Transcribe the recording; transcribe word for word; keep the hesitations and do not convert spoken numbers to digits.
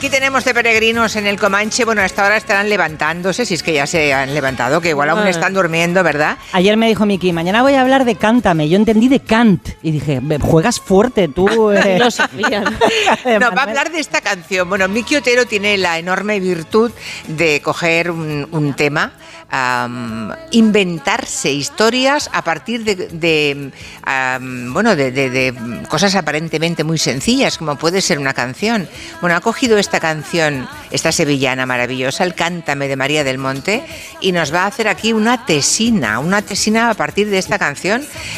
aquí tenemos de peregrinos en el Comanche. Bueno, hasta ahora estarán levantándose, si es que ya se han levantado, que igual aún están durmiendo, ¿verdad? Ayer me dijo Miki, mañana voy a hablar de Cántame. Yo entendí de Cant. Y dije, juegas fuerte tú. Eh. No sabían. No, va a hablar de esta canción. Bueno, Miki Otero tiene la enorme virtud de coger un, un tema, um, inventarse historias a partir de, de um, bueno, de, de, de cosas aparentemente muy sencillas, como puede ser una canción. Bueno, ha cogido esta canción, esta sevillana maravillosa, el Cántame de María del Monte, y nos va a hacer aquí una tesina, una tesina a partir de esta canción.